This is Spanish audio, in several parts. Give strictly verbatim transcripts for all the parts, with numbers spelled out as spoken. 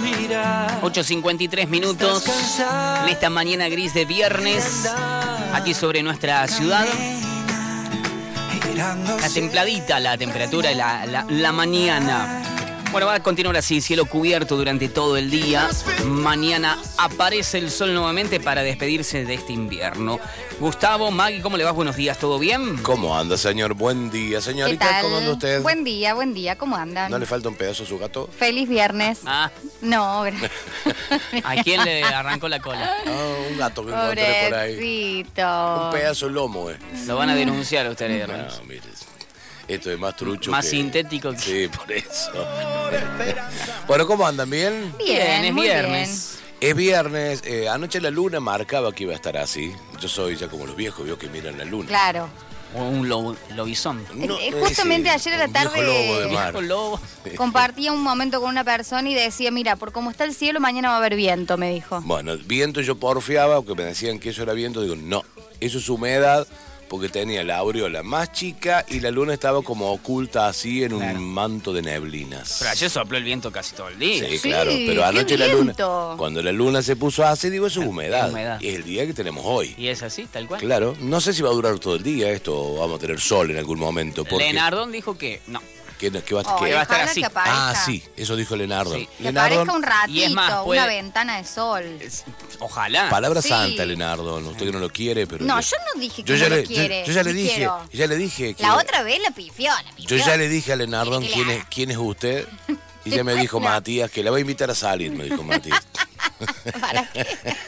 ocho cincuenta y tres minutos en esta mañana gris de viernes, aquí sobre nuestra ciudad. Está templadita la temperatura, la, la, la mañana. Bueno, va a continuar así, cielo cubierto durante todo el día. Mañana aparece el sol nuevamente para despedirse de este invierno. Gustavo, Maggie, ¿cómo le va? Buenos días, ¿todo bien? ¿Cómo anda, señor? Buen día, señorita. ¿Qué tal? ¿Cómo anda usted? Buen día, buen día, ¿cómo andan? ¿No le falta un pedazo a su gato? Feliz viernes. Ah, No, gracias. ¿a quién le arrancó la cola? Ah, un gato que encontré por ahí. Pobrecito. Un pedazo de lomo, eh. Lo van a denunciar a ustedes, No, Ernest. mire. Esto es más trucho Más que... sintético que... Sí, por eso. Bueno, ¿cómo andan? ¿Bien? Bien, es muy viernes. Es viernes. Eh, anoche la luna marcaba que iba a estar así. Yo soy ya como los viejos, veo que miran la luna. Claro. O un lobo, lobizón. No, Eh, justamente sí, ayer a la un viejo tarde- lobo de mar. Viejo lobo. Compartía un momento con una persona y decía, mira, por cómo está el cielo, mañana va a haber viento, me dijo. Bueno, viento yo porfiaba, porque me decían que eso era viento. Digo, no, eso es humedad, porque tenía la aureola más chica y la luna estaba como oculta así en un Claro. manto de neblinas. Pero ayer sopló el viento casi todo el día. Sí, Sí, claro, pero qué anoche la luna, viento. cuando la luna se puso así, digo, eso es humedad. Es humedad. Y es el día que tenemos hoy. Y es así, tal cual. Claro, no sé si va a durar todo el día esto o vamos a tener sol en algún momento. Porque, Lenardón dijo que no. ¿Qué, qué va, Oh, qué? va a estar ojalá así. que aparezca, Ah, sí, eso dijo Lenardo. Sí. que Lenardo, aparezca un ratito, Y es más, puede- una ventana de sol. Es- Ojalá. palabra Sí. santa, Lenardo. Usted que no lo quiere, pero... No, yo, yo no dije que yo ya no le, lo quiere. yo, yo ya le ni dije, quiero. ya le dije que... La otra vez la pifió, la pifió. Yo ya le dije a Lenardo ¿Quiere que quién le es, haga? quién es usted. Y ya me dijo No. Matías que la voy a invitar a salir, me dijo Matías. ¿Para qué?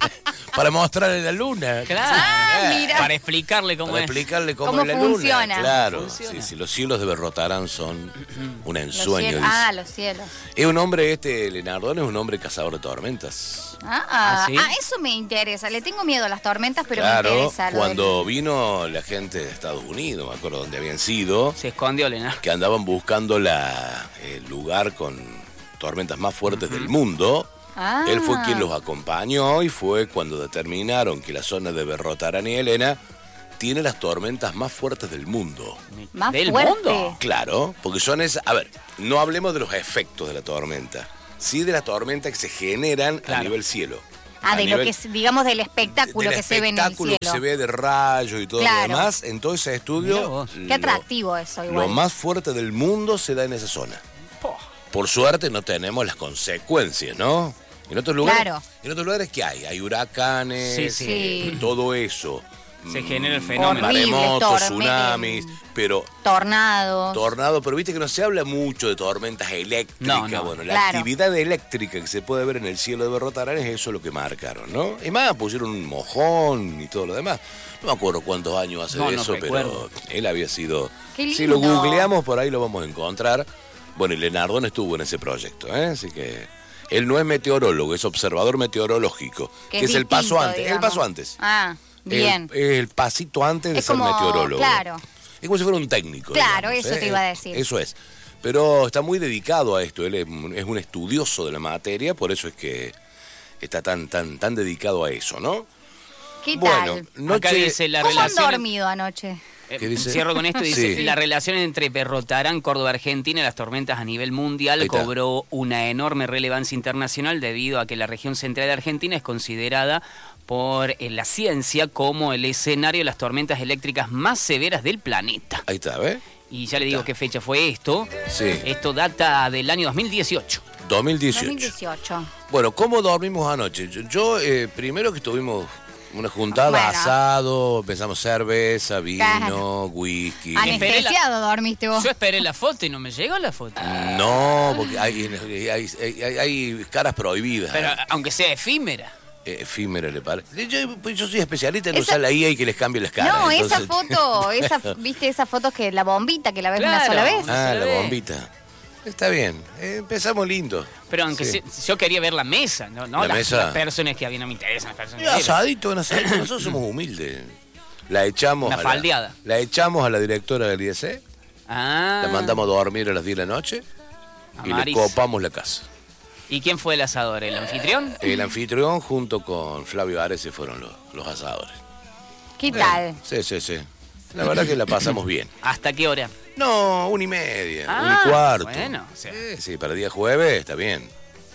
Para mostrarle la luna. Claro. Ah, mira. Para explicarle cómo Para es. explicarle cómo, ¿Cómo es la funciona? luna. Claro. Funciona. Sí, sí, los cielos de Berrotarán son un Los ensueño. cielos. dice. Ah, los cielos. Es un hombre, este, Lenardón, es un hombre cazador de tormentas. Ah, ¿Ah, sí? ah, eso me interesa. Le tengo miedo a las tormentas, pero me claro, interesa. lo cuando del- vino la gente de Estados Unidos, me acuerdo dónde habían sido, Se escondió Lenardón. que andaban buscando la, el lugar con tormentas más fuertes del mundo. Ah. Él fue quien los acompañó y fue cuando determinaron que la zona de Berrotarán y Helena tiene las tormentas más fuertes del mundo. Más ¿Del fuerte. mundo? Claro, porque son esas... A ver, no hablemos de los efectos de la tormenta, sí de las tormentas que se generan Claro. a nivel cielo. Ah, A de lo nivel- que es, digamos, del espectáculo del que se ve en el espectáculo cielo. que se ve de rayos y todo Claro. lo demás. En todo ese Mirá estudio, vos. Qué lo- atractivo eso, igual. lo más fuerte del mundo se da en esa zona. Po. Por suerte no tenemos las consecuencias, ¿no? En otros lugares, Claro. en otros lugares ¿qué hay? Hay huracanes, Sí, sí. Sí. todo eso. Se Mm, genera el fenómeno. Horrible. Maremotos, torme- tsunamis, pero Tornados. tornado, pero viste que no se habla mucho de tormentas eléctricas. No, no. Bueno, la Claro. actividad eléctrica que se puede ver en el cielo de Berrotarán es eso lo que marcaron, ¿no? Y más, pusieron un mojón y todo lo demás. No me acuerdo cuántos años hace No, de no eso, recuerdo. pero él había sido... Qué Si lo lindo. googleamos, por ahí lo vamos a encontrar. Bueno, y Lenardón estuvo en ese proyecto, ¿eh? Así que... Él no es meteorólogo, es observador meteorológico, Que que es es el paso distinto, antes. El digamos. paso antes. Ah, bien. El, el pasito antes de Es ser como- meteorólogo. claro. Es como si fuera un técnico. Claro, digamos, eso ¿eh? te iba a decir. Eso es. Pero está muy dedicado a esto. Él es, es un estudioso de la materia, por eso es que está tan, tan, tan dedicado a eso, ¿no? ¿Qué Bueno, tal? noche... Acá dice la ¿Cómo han relación. dormido anoche? Eh, ¿Qué dice? Cierro con esto, dice, Sí. la relación entre Berrotarán, Córdoba, Argentina y las tormentas a nivel mundial Ahí está. cobró una enorme relevancia internacional debido a que la región central de Argentina es considerada por eh, la ciencia como el escenario de las tormentas eléctricas más severas del planeta. Ahí está, ¿ves? Y ya le digo está. qué fecha fue esto. Sí, Esto data del año dos mil dieciocho. dos mil dieciocho. dos mil dieciocho. Bueno, ¿cómo dormimos anoche? Yo, yo, eh, primero que tuvimos una juntada, Bueno. asado, pensamos cerveza, vino, Claro. whisky. Anestesiado dormiste vos. Yo esperé la foto y no me llegó la foto. No, porque hay, hay, hay, hay- hay caras prohibidas. Pero eh. aunque sea efímera. Eh, efímero le parece. Yo, pues, yo soy especialista en Esa- usar la I A y que les cambie las caras. No, esa entonces- foto, esa, ¿viste esas fotos que la bombita que la ves una Claro. sola vez? Ah, se la ve. bombita. Está bien, eh, empezamos lindo. Pero aunque Sí. se- yo quería ver la mesa, no, no La las, mesa. las personas que habían, no me interesan las personas. Y que vienen. asadito, un asadito. Nosotros somos humildes. La echamos Una a la, faldeada. la echamos a la directora del I E C, Ah, la mandamos a dormir a las diez de la noche A y Maris. le copamos la casa. ¿Y quién fue el asador? ¿El anfitrión? El anfitrión junto con Flavio Ares se fueron los, los asadores. ¿Qué tal? Sí, sí, sí. La verdad que la pasamos bien. ¿Hasta qué hora? No, una y media, Ah, una y cuarto. bueno, o sea. Sí, sí, para día jueves está bien.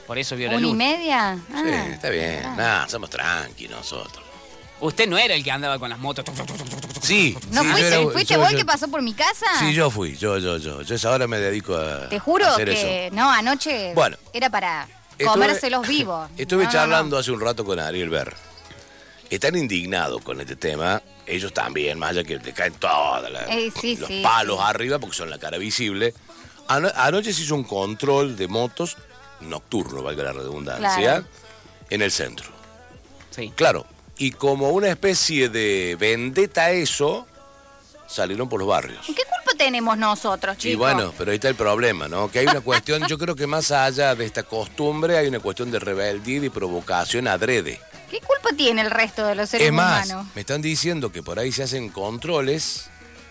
Por eso vio la ¿Una luz. y media? Sí, Ah, está bien. ah. Nah, somos tranqui nosotros. Usted no era el que andaba con las motos. Sí. ¿No sí, fuiste, yo era- fuiste yo- vos yo- que pasó por mi casa? Sí, yo fui, yo, yo, yo. Yo a esa hora me dedico a Te juro a hacer que eso. no, anoche Bueno. era para Estuve- comérselos vivos. Estuve No, no, charlando no. hace un rato con Ariel Berra. Están indignados con este tema. Ellos también, más allá que le caen todas las, Eh, sí, los sí, palos sí. arriba porque son la cara visible. Ano- anoche se hizo un control de motos nocturno, valga la redundancia, Claro. en el centro. Sí. Claro, y como una especie de vendetta a eso, salieron por los barrios. ¿Qué culpa tenemos nosotros, chicos? Y bueno, pero ahí está el problema, ¿no? Que hay una cuestión, yo creo que más allá de esta costumbre, hay una cuestión de rebeldía y provocación adrede. ¿Qué culpa tiene el resto de los seres Es más, humanos? me están diciendo que por ahí se hacen controles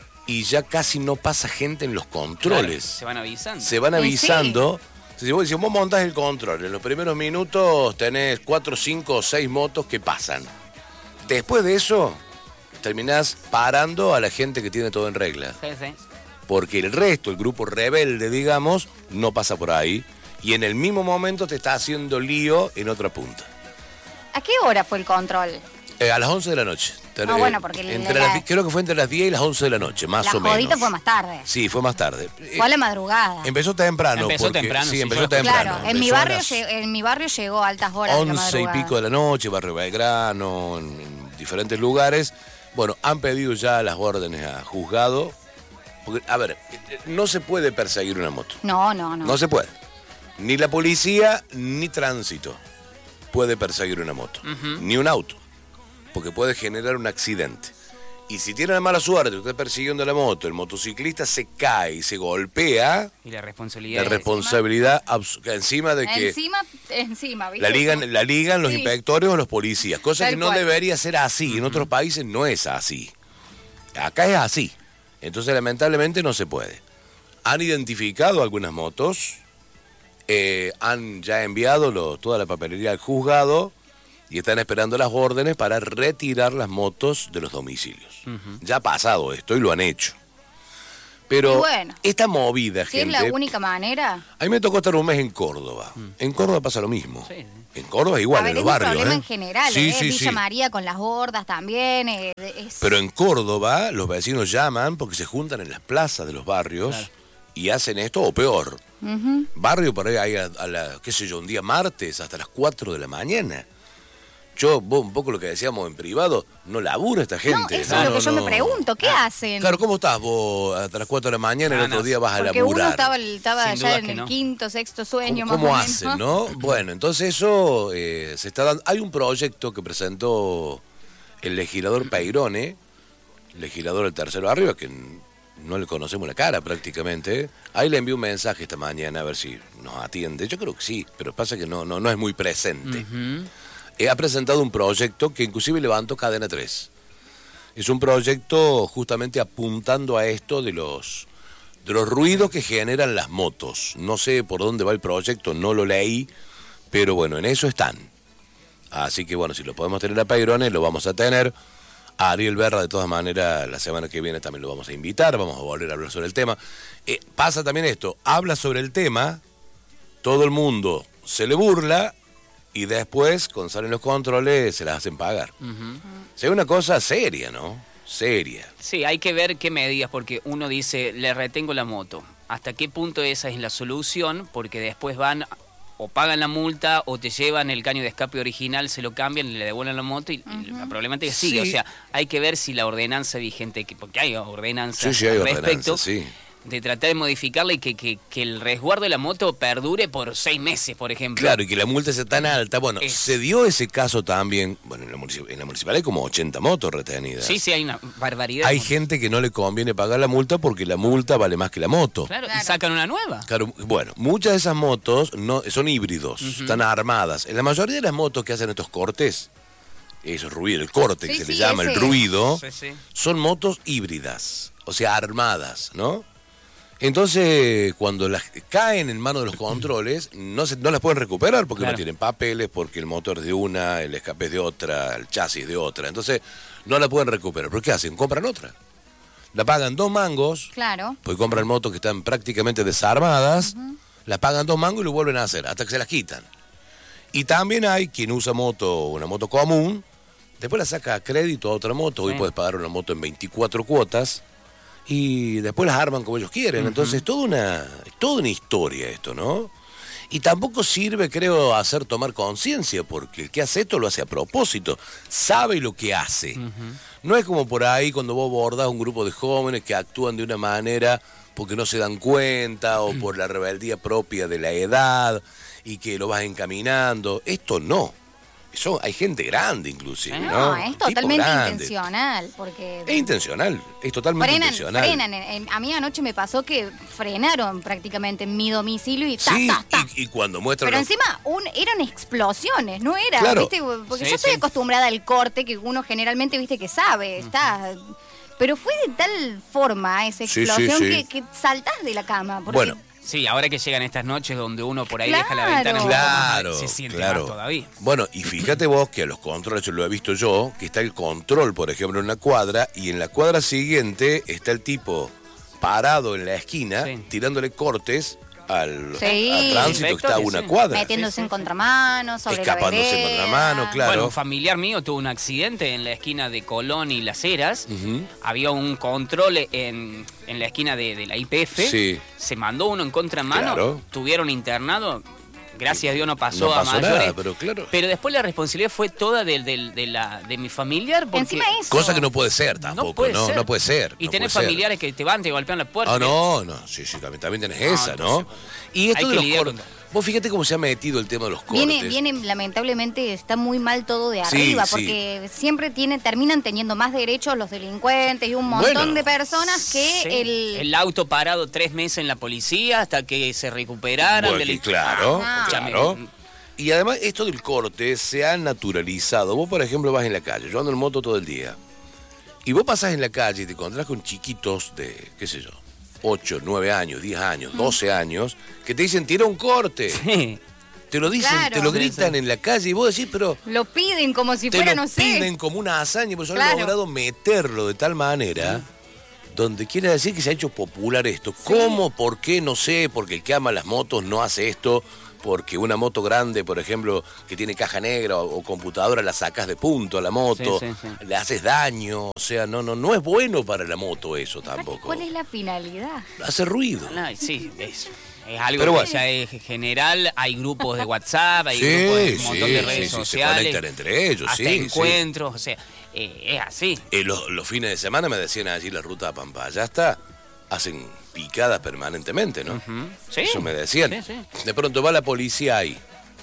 y ya casi no pasa gente en los controles. Claro, se van avisando. Se van Y avisando. Si vos, si vos montás el control, en los primeros minutos tenés cuatro, cinco o seis motos que pasan. Después de eso, terminás parando a la gente que tiene todo en regla. Sí, sí. Porque el resto, el grupo rebelde, digamos, no pasa por ahí. Y en el mismo momento te está haciendo lío en otra punta. ¿A qué hora fue el control? Eh, a las once de la noche. Ah, bueno, porque Entre la- las- creo que fue entre las diez y las once de la noche, más La o menos. jodita fue más tarde. Sí, fue más tarde. Eh, Fue a la madrugada. Empezó temprano. Empezó porque- temprano, Sí, sí, empezó yo- temprano. Claro, en mi, Empezó a barrio las llegó, en mi barrio llegó a altas horas de la once y madrugada. pico de la noche, barrio Belgrano, en, en diferentes lugares. Bueno, han pedido ya las órdenes a juzgado. Porque, a ver, eh, no se puede perseguir una moto. No, no, no. No se puede. Ni la policía ni tránsito puede perseguir una moto. Ni un auto. Porque puede generar un accidente. Y si tiene la mala suerte, usted está persiguiendo la moto, el motociclista se cae y se golpea, Y la responsabilidad. la responsabilidad abs- encima de que Encima, encima, ¿viste? la ligan, la ligan los Sí. inspectores o los policías. Cosa Tal que no cual. debería ser así. En otros países no es así. Acá es así. Entonces, lamentablemente, no se puede. Han identificado algunas motos, eh, han ya enviado lo- toda la papelería al juzgado y están esperando las órdenes para retirar las motos de los domicilios. Ya ha pasado esto y lo han hecho. Pero Y bueno, esta movida, Si es gente... la única manera. A mí me tocó estar un mes en Córdoba. En Córdoba pasa lo mismo. Sí, sí. En Córdoba igual, a ver, en es los un barrios. problema ¿eh? en general, Sí, ¿eh? sí, Villa sí. María con las gordas también. eh, es- Pero en Córdoba los vecinos llaman porque se juntan en las plazas de los barrios Claro. y hacen esto o peor. Ujú. Barrio por ahí hay a, a la, qué sé yo, un día martes hasta las cuatro de la mañana. Yo, vos, un poco lo que decíamos en privado, no labura esta No, gente. eso es lo que yo no. me pregunto. ¿Qué hacen? Claro, ¿cómo estás vos hasta las cuatro de la mañana y el Ah, otro no. día vas a Porque laburar? uno estaba, estaba Sin ya duda en que el no. quinto, sexto sueño ¿Cómo, más cómo o hacen, menos. no? Bueno, entonces eso eh, se está dando. Hay un proyecto que presentó el legislador Peirone, legislador del tercero arriba, que n- no le conocemos la cara prácticamente. Ahí le envié un mensaje esta mañana a ver si nos atiende. Yo creo que sí, pero pasa que no, no, no es muy presente. Ujú. Eh, ha presentado un proyecto que inclusive levantó Cadena tres. Es un proyecto justamente apuntando a esto de los, de los ruidos que generan las motos. No sé por dónde va el proyecto, no lo leí, pero bueno, en eso están. Así que bueno, si lo podemos tener a Peirone, lo vamos a tener. A Ariel Berra, de todas maneras, la semana que viene también lo vamos a invitar, vamos a volver a hablar sobre el tema. Eh, pasa también esto, habla sobre el tema, todo el mundo se le burla y después, cuando salen los controles, se las hacen pagar. Ujú. O sea, es una cosa seria, ¿no? Seria. Sí, hay que ver qué medidas, porque uno dice, le retengo la moto. ¿Hasta qué punto esa es la solución? Porque después van o pagan la multa o te llevan el caño de escape original, se lo cambian y le devuelven la moto y, y la problemática sigue. Sí. O sea, hay que ver si la ordenanza vigente, que- porque hay ordenanzas Sí, sí, hay al respecto, ordenanzas, sí. de tratar de modificarla y que, que, que el resguardo de la moto perdure por seis meses, por ejemplo. Claro, y que la multa sea tan alta. Bueno, Es- se dio ese caso también. Bueno, en la, municip- en la municipal hay como ochenta motos retenidas. Sí, sí, hay una barbaridad. Hay gente que no le conviene pagar la multa porque la multa vale más que la moto. Claro, y Claro. sacan una nueva. Claro, bueno, muchas de esas motos no, son híbridos, están armadas. En la mayoría de las motos que hacen estos cortes, esos ruidos, el corte que Sí, se sí, le llama, el ese. ruido, Sí, sí. son motos híbridas, o sea, armadas, ¿no? Entonces, cuando las caen en manos de los controles, no, se, no las pueden recuperar porque Claro. no tienen papeles, porque el motor es de una, el escape es de otra, el chasis de otra. Entonces, no la pueden recuperar. ¿Pero qué hacen? Compran otra. La pagan dos mangos, Claro. porque compran motos que están prácticamente desarmadas, la pagan dos mangos y lo vuelven a hacer, hasta que se las quitan. Y también hay quien usa moto, una moto común, después la saca a crédito a otra moto, hoy Sí. puedes pagar una moto en veinticuatro cuotas, y después las arman como ellos quieren. Uh-huh. Entonces, toda una, toda una historia esto, ¿no? Y tampoco sirve, creo, hacer tomar conciencia, porque el que hace esto lo hace a propósito, sabe lo que hace. Uh-huh. No es como por ahí cuando vos abordás un grupo de jóvenes que actúan de una manera porque no se dan cuenta o por la rebeldía propia de la edad y que lo vas encaminando. Esto no. Eso, hay gente grande inclusive, ¿no? No, es totalmente intencional, porque... Es intencional, es totalmente frenan, intencional. Frenan, en, en, a mí anoche me pasó que frenaron prácticamente en mi domicilio y ta, sí, ta, ta. Y, y cuando muestran... Pero los... encima un, eran explosiones, no era, claro. ¿viste? Porque sí, yo estoy sí. acostumbrada al corte que uno generalmente, viste, que sabe, uh-huh. está... Pero fue de tal forma esa explosión sí, sí, sí. Que, que saltás de la cama. Porque... Bueno. Sí, ahora que llegan estas noches donde uno por ahí claro. deja la ventana un claro, poco más, se siente claro. más todavía. Bueno, y fíjate vos que a los controles, yo lo he visto yo, que está el control, por ejemplo, en una cuadra, y en la cuadra siguiente está el tipo parado en la esquina, sí. tirándole cortes al, sí. al tránsito que está a una sí. cuadra. Metiéndose sí, sí. en contramano, sobre escapándose la en contramano, claro. Bueno, un familiar mío tuvo un accidente en la esquina de Colón y Las Heras. Uh-huh. Había un control en, en la esquina de, de la I P F. Sí. Se mandó uno en contramano. Claro. Tuvieron internado. Gracias a Dios no pasó, no pasó a mayores. Nada, pero, claro. pero después la responsabilidad fue toda de, de, de, la, de mi familiar. Porque encima eso. Cosa que no puede ser tampoco, no puede no, ser. no puede ser. Y no tenés puede familiares ser. que te van, te golpean la puerta. Ah, no, no, sí, sí, también, también tenés no, esa, ¿no? Entonces, y esto de los cortes. Con... Vos fíjate cómo se ha metido el tema de los cortes. Viene, viene, lamentablemente, está muy mal todo de arriba, sí, porque sí. siempre tiene, terminan teniendo más derechos los delincuentes y un montón bueno, de personas que sí. el... El auto parado tres meses en la policía hasta que se recuperaran. Bueno, del... Claro, ah, claro. Y además esto del corte se ha naturalizado. Vos, por ejemplo, vas en la calle, yo ando en moto todo el día, y vos pasás en la calle y te encontrás con chiquitos de, qué sé yo, ocho, nueve años, diez años, doce años, que te dicen, tira un corte. Sí. Te lo dicen, claro. te lo gritan sí, sí. en la calle y vos decís, pero... Lo piden como si fuera, no sé. Te lo piden como una hazaña, porque claro. han logrado meterlo de tal manera... Sí. Donde quiere decir que se ha hecho popular esto. Sí. ¿Cómo? ¿Por qué? No sé, porque el que ama las motos no hace esto, porque una moto grande, por ejemplo, que tiene caja negra o, o computadora, la sacas de punto a la moto, sí, sí, sí. le haces daño, o sea, no, no, no es bueno para la moto eso tampoco. ¿Cuál es la finalidad? Hace ruido. No, sí, es, es algo Pero que bueno. ya es general, hay grupos de WhatsApp, hay sí, grupos de un montón sí, de redes sí, sociales. Se conectan entre ellos, hasta sí. encuentros, sí. o sea, eh, es así. Eh, los, los fines de semana me decían allí la ruta a Pampa, ya está, hacen picadas permanentemente, ¿no? Uh-huh. Sí. Eso me decían. Sí, sí. De pronto va la policía ahí.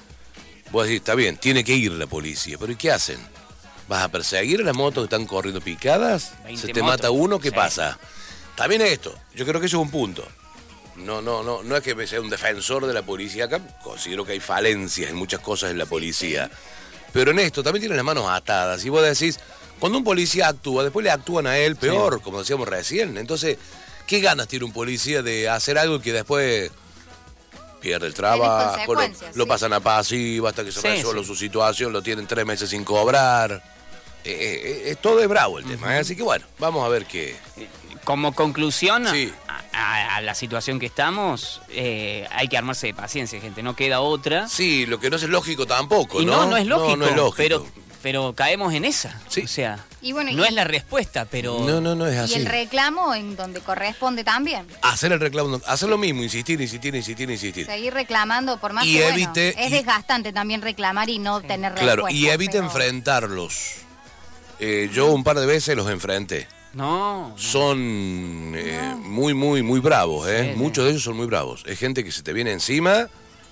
Vos decís, está bien, tiene que ir la policía, pero ¿y qué hacen? ¿Vas a perseguir a las motos que están corriendo picadas? ¿Se te motos. mata uno? ¿Qué sí. pasa? También esto, yo creo que eso es un punto. No, no, no, no es que me sea un defensor de la policía acá, considero que hay falencias en muchas cosas en la policía. Pero en esto también tienen las manos atadas. Y vos decís, cuando un policía actúa, después le actúan a él peor, sí. como decíamos recién. Entonces, ¿qué ganas tiene un policía de hacer algo que después pierde el trabajo, lo, sí. lo pasan a pasiva hasta que se sí, resuelva sí. su situación, lo tienen tres meses sin cobrar? Eh, eh, eh, todo es bravo el tema, uh-huh. ¿eh? Así que bueno, vamos a ver qué... Como conclusión sí. a, a, a la situación que estamos, eh, hay que armarse de paciencia, gente, no queda otra. Sí, lo que no es lógico tampoco, y ¿no? No, no es lógico, no, no es lógico. Pero, pero caemos en esa, sí. o sea, y bueno, no y, es la respuesta, pero... No, no, no es así. Y el reclamo en donde corresponde también. Hacer el reclamo, hacer lo mismo, insistir, insistir, insistir, insistir. Seguir reclamando, por más y que evite, bueno, es y, desgastante también reclamar y no sí. tener claro, respuesta. Y evite pero... enfrentarlos. Eh, yo un par de veces los enfrenté. No, no. Son eh, no. muy, muy, muy bravos, ¿eh? Sí, Muchos sí. de ellos son muy bravos. Es gente que se te viene encima,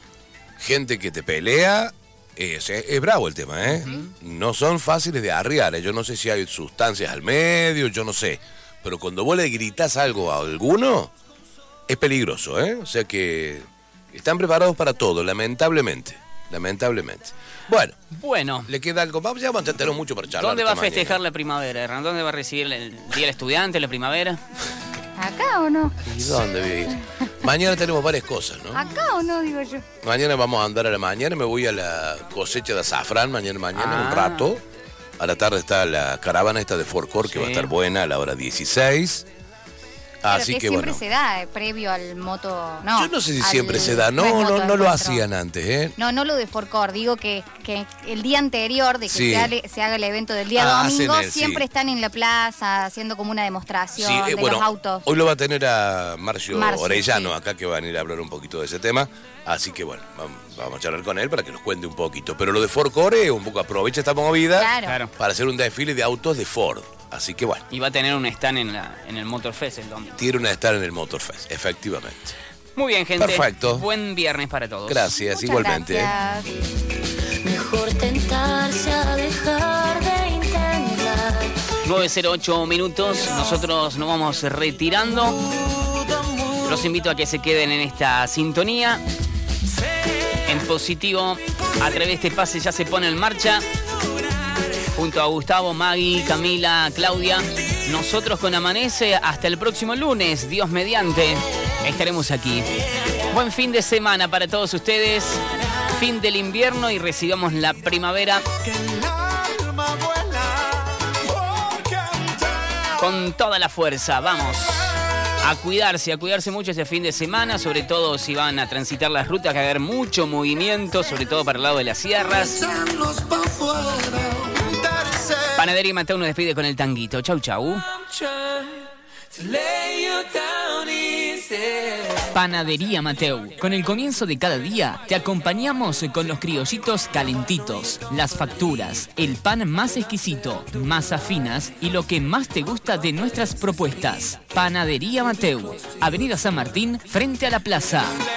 gente que te pelea. Eh, es, es bravo el tema, ¿eh? Uh-huh. No son fáciles de arriar. ¿eh? Yo no sé si hay sustancias al medio, yo no sé. Pero cuando vos le gritás algo a alguno, es peligroso, ¿eh? O sea que están preparados para todo, lamentablemente. Lamentablemente. Bueno, bueno, le queda algo. Vamos, ya vamos a tener mucho para charlar. ¿Dónde va a festejar mañana la primavera, Hernán? ¿Dónde va a recibir el Día del Estudiante, la primavera? ¿Acá o no? ¿Y dónde voy a ir? Mañana tenemos varias cosas, ¿no? ¿Acá o no, digo yo? Mañana vamos a andar a la mañana, me voy a la cosecha de azafrán, mañana, mañana, ah. un rato. A la tarde está la caravana esta de Forcor, que sí. va a estar buena a la hora dieciséis. Así que, que siempre bueno. se da eh, previo al moto. No, Yo no sé si al- siempre se da. No, es no, moto no, no lo encuentro. hacían antes, ¿eh? No, no lo de Forcor, digo que, que el día anterior de que Sí. se, haga, se haga el evento del día Ah, domingo, hacen el- siempre sí. están en la plaza haciendo como una demostración Sí, eh, de bueno, los autos. hoy lo va a tener a Marcio, Marcio, Orellano sí. acá, que va a venir a hablar un poquito de ese tema. Así que bueno, vamos, vamos a charlar con él para que nos cuente un poquito. Pero lo de Ford Core, un poco aprovecha esta movida Claro. Claro. para hacer un desfile de autos de Ford. Así que bueno, Y va a tener un stand en, la, en el Motorfest el domingo. tiene una de estar en el Motorfest, efectivamente. Muy bien, gente. Perfecto. Buen viernes para todos. Gracias, Muchas igualmente. gracias. Mejor tentarse a dejar de intentar. nueve cero ocho minutos. Nosotros nos vamos retirando. Los invito a que se queden en esta sintonía. En positivo, a través de este pase ya se pone en marcha. Junto a Gustavo, Maggie, Camila, Claudia. Nosotros con Amanece hasta el próximo lunes, Dios mediante, estaremos aquí. Buen fin de semana para todos ustedes. Fin del invierno y recibamos la primavera con toda la fuerza. Vamos a cuidarse, a cuidarse mucho ese fin de semana, sobre todo si van a transitar las rutas, que va a haber mucho movimiento, sobre todo para el lado de las sierras. Panadería Mateo nos despide con el tanguito. Chau, chau. Panadería Mateo. Con el comienzo de cada día, te acompañamos con los criollitos calentitos, las facturas, el pan más exquisito, masas finas y lo que más te gusta de nuestras propuestas. Panadería Mateo. Avenida San Martín, frente a la plaza.